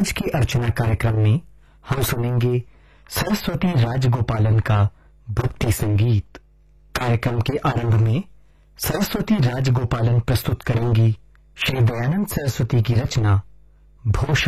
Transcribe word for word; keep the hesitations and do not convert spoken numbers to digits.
आज की अर्चना कार्यक्रम में हम सुनेंगे सरस्वती राजगोपालन का भक्ति संगीत। कार्यक्रम के आरंभ में सरस्वती राजगोपालन प्रस्तुत करेंगी श्री दयानंद सरस्वती की रचना भूषण।